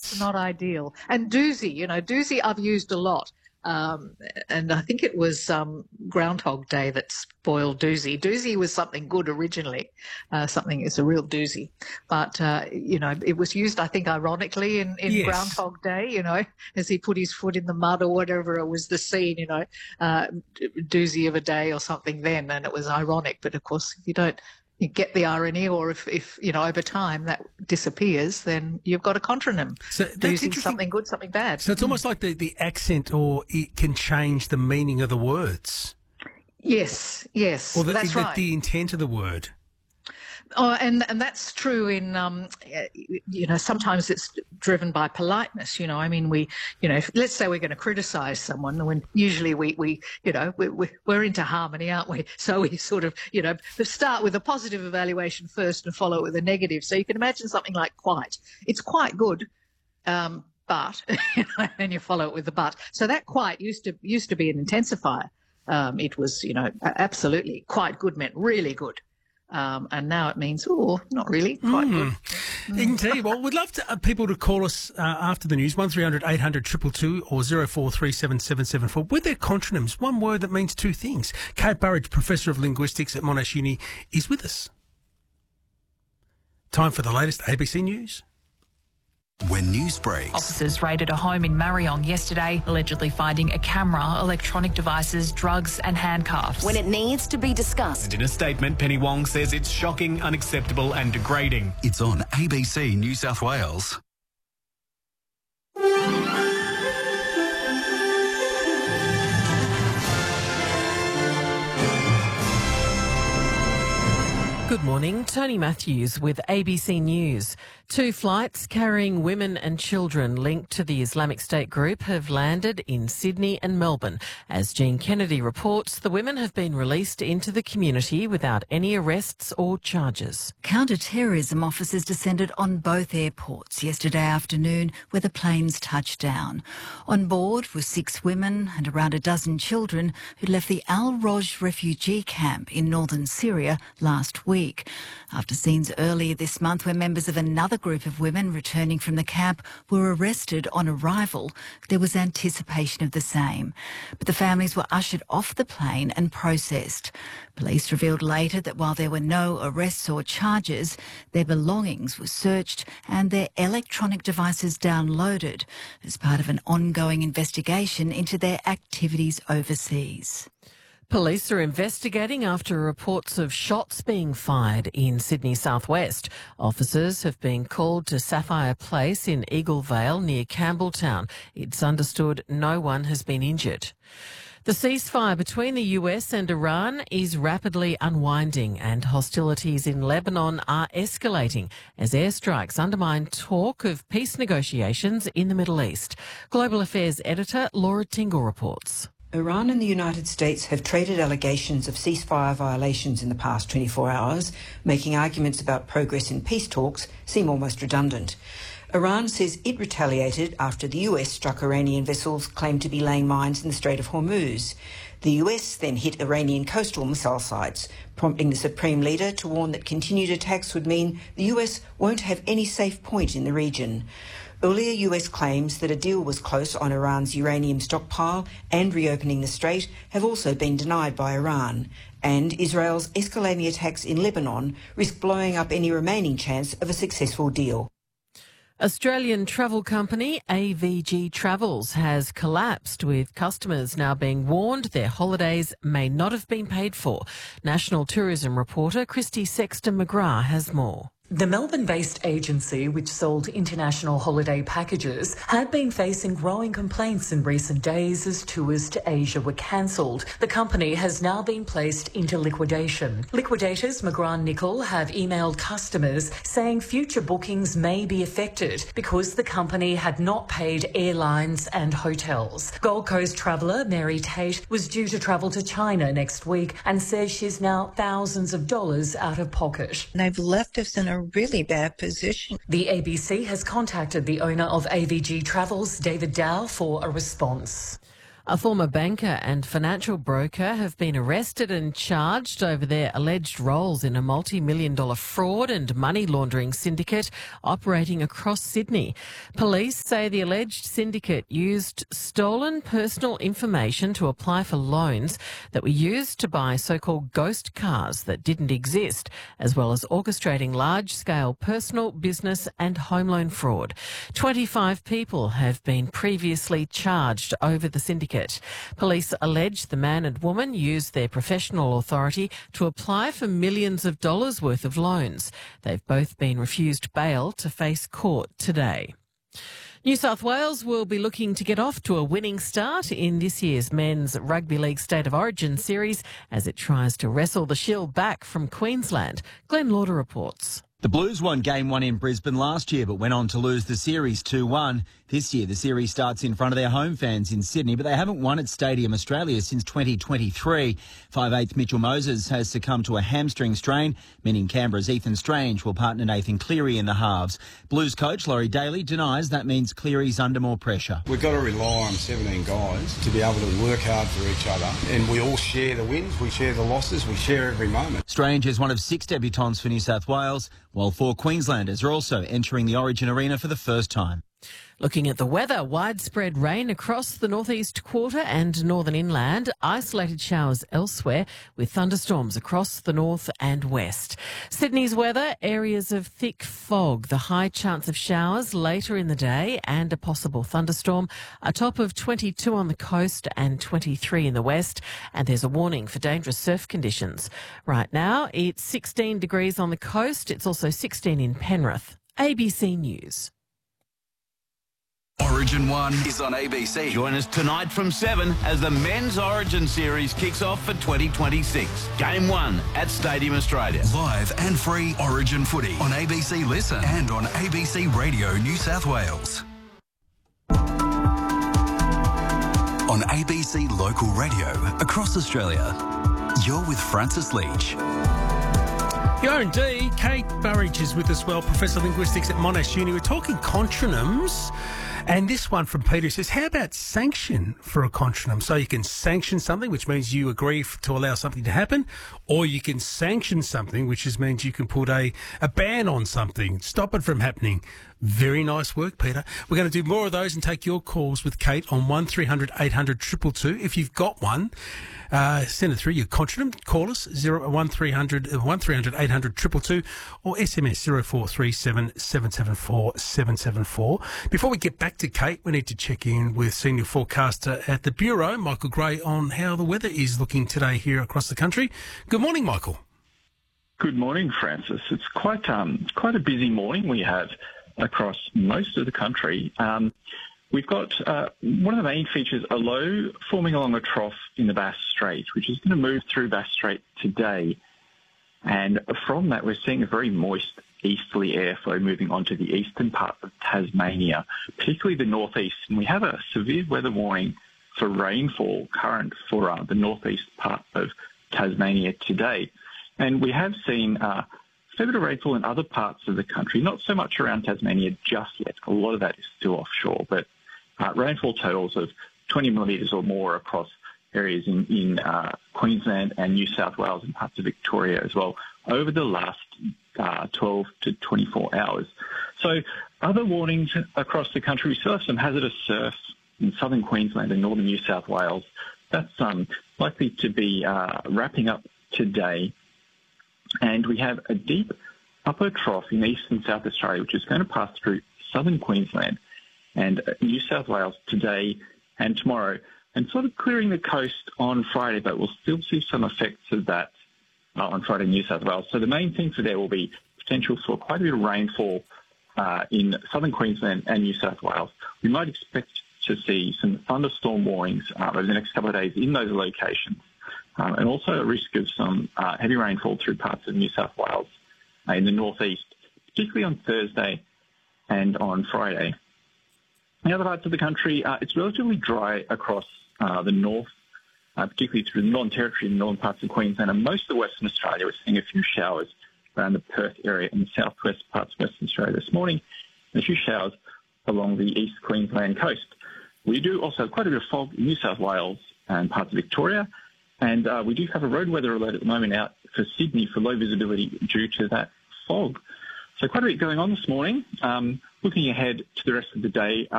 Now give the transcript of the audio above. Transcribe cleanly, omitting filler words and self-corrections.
That's not ideal. And doozy, doozy I've used a lot. And I think it was Groundhog Day that spoiled doozy. Doozy was something good originally. It's a real doozy. But, it was used, I think, ironically in Yes. Groundhog Day, as he put his foot in the mud or whatever. It was the scene, doozy of a day or something then. And it was ironic. But, of course, if you get the irony, or if over time that disappears, then you've got a contronym. So that's Using interesting. something good, something bad. So it's almost like the accent, or it can change the meaning of the words. Yes, Or that's right. the intent of the word. Oh, and that's true in, sometimes it's driven by politeness, I mean, let's say we're going to criticize someone, when usually we're into harmony, aren't we? So we sort of, start with a positive evaluation first and follow it with a negative. So you can imagine something like quite. It's quite good, but, and you follow it with the but. So that quite used to be an intensifier. It was, absolutely quite good meant really good. And now it means, not really, quite good. Indeed. Well, we'd love people to call us after the news, 1300 800 222 or 0437 774 with their contronyms, one word that means two things. Kate Burridge, Professor of Linguistics at Monash Uni, is with us. Time for the latest ABC News. When news breaks, Officers raided a home in Marion yesterday, allegedly finding a camera, electronic devices, drugs and handcuffs. When it needs to be discussed. And in a statement, Penny Wong says it's shocking, unacceptable and degrading. It's on ABC New South Wales. Good morning, Tony Matthews with ABC News. 2 flights carrying women and children linked to the Islamic State group have landed in Sydney and Melbourne. As Jean Kennedy reports, the women have been released into the community without any arrests or charges. Counter-terrorism officers descended on both airports yesterday afternoon where the planes touched down. On board were 6 women and around a dozen children who left the Al-Roj refugee camp in northern Syria last week. After scenes earlier this month where members of another group of women returning from the camp were arrested on arrival, there was anticipation of the same. But the families were ushered off the plane and processed. Police revealed later that while there were no arrests or charges, their belongings were searched and their electronic devices downloaded as part of an ongoing investigation into their activities overseas. Police are investigating after reports of shots being fired in Sydney southwest. Officers have been called to Sapphire Place in Eagle Vale near Campbelltown. It's understood no one has been injured. The ceasefire between the US and Iran is rapidly unwinding and hostilities in Lebanon are escalating as airstrikes undermine talk of peace negotiations in the Middle East. Global Affairs editor Laura Tingle reports. Iran and the United States have traded allegations of ceasefire violations in the past 24 hours, making arguments about progress in peace talks seem almost redundant. Iran says it retaliated after the US struck Iranian vessels claimed to be laying mines in the Strait of Hormuz. The US then hit Iranian coastal missile sites, prompting the Supreme Leader to warn that continued attacks would mean the US won't have any safe point in the region. Earlier US claims that a deal was close on Iran's uranium stockpile and reopening the strait have also been denied by Iran. And Israel's escalating attacks in Lebanon risk blowing up any remaining chance of a successful deal. Australian travel company AVG Travels has collapsed, with customers now being warned their holidays may not have been paid for. National tourism reporter Christy Sexton-McGrath has more. The Melbourne-based agency, which sold international holiday packages, had been facing growing complaints in recent days as tours to Asia were cancelled. The company has now been placed into liquidation. Liquidators McGrath-Nicol have emailed customers saying future bookings may be affected because the company had not paid airlines and hotels. Gold Coast traveller Mary Tate was due to travel to China next week and says she's now thousands of dollars out of pocket. They've left us in a really bad position. The ABC has contacted the owner of AVG Travels, David Dow, for a response. A former banker and financial broker have been arrested and charged over their alleged roles in a multi-million-dollar fraud and money laundering syndicate operating across Sydney. Police say the alleged syndicate used stolen personal information to apply for loans that were used to buy so-called ghost cars that didn't exist, as well as orchestrating large-scale personal, business and home loan fraud. 25 people have been previously charged over the syndicate. Police allege the man and woman used their professional authority to apply for millions of dollars worth of loans. They've both been refused bail to face court today. New South Wales will be looking to get off to a winning start in this year's Men's Rugby League State of Origin series as it tries to wrestle the Shield back from Queensland. Glenn Lauder reports. The Blues won Game 1 in Brisbane last year but went on to lose the series 2-1. This year the series starts in front of their home fans in Sydney, but they haven't won at Stadium Australia since 2023. 5'8" Mitchell Moses has succumbed to a hamstring strain, meaning Canberra's Ethan Strange will partner Nathan Cleary in the halves. Blues coach Laurie Daly denies that means Cleary's under more pressure. We've got to rely on 17 guys to be able to work hard for each other, and we all share the wins, we share the losses, we share every moment. Strange is one of 6 debutants for New South Wales, while 4 Queenslanders are also entering the Origin arena for the first time. Looking at the weather, widespread rain across the northeast quarter and northern inland, isolated showers elsewhere with thunderstorms across the north and west. Sydney's weather, areas of thick fog, the high chance of showers later in the day and a possible thunderstorm, a top of 22 on the coast and 23 in the west, and there's a warning for dangerous surf conditions. Right now, it's 16 degrees on the coast, it's also 16 in Penrith. ABC News. Origin 1 is on ABC. Join us tonight from 7 as the Men's Origin Series kicks off for 2026. Game 1 at Stadium Australia. Live and free Origin footy on ABC Listen and on ABC Radio New South Wales. On ABC Local Radio across Australia, you're with Francis Leach. You are indeed. Kate Burridge is with us, Professor of Linguistics at Monash Uni. We're talking contronyms. And this one from Peter says, how about sanction for a contronym? So you can sanction something, which means you agree to allow something to happen, or you can sanction something, which means you can put a ban on something, stop it from happening. Very nice work, Peter. We're going to do more of those and take your calls with Kate on 1300 800 222. If you've got one, send it through your contronym. Call us 1300 800 222 or SMS 0437 774 774. Before we get back to Kate, we need to check in with senior forecaster at the Bureau, Michael Gray, on how the weather is looking today here across the country. Good morning, Michael. Good morning, Francis. It's quite a busy morning we have across most of the country. We've got one of the main features, a low forming along a trough in the Bass Strait, which is going to move through Bass Strait today. And from that, we're seeing a very moist easterly airflow moving onto the eastern part of Tasmania, particularly the northeast. And we have a severe weather warning for rainfall current for the northeast part of Tasmania today. And we have seen a fair bit of rainfall in other parts of the country, not so much around Tasmania just yet. A lot of that is still offshore, but rainfall totals of 20 millimetres or more across areas in Queensland and New South Wales and parts of Victoria as well over the last 12 to 24 hours. So other warnings across the country, we still have some hazardous surf in southern Queensland and northern New South Wales. That's likely to be wrapping up today. And we have a deep upper trough in east and South Australia, which is going to pass through southern Queensland and New South Wales today and tomorrow, and sort of clearing the coast on Friday, but we'll still see some effects of that on Friday in New South Wales. So the main thing for there will be potential for quite a bit of rainfall in southern Queensland and New South Wales. We might expect to see some thunderstorm warnings over the next couple of days in those locations, and also a risk of some heavy rainfall through parts of New South Wales in the northeast, particularly on Thursday and on Friday. In other parts of the country, it's relatively dry across the north, particularly through the Northern Territory and northern parts of Queensland, and most of Western Australia. We're seeing a few showers around the Perth area and southwest parts of Western Australia this morning, and a few showers along the East Queensland coast. We do also have quite a bit of fog in New South Wales and parts of Victoria. And we do have a road weather alert at the moment out for Sydney for low visibility due to that fog. So quite a bit going on this morning. Looking ahead to the rest of the day,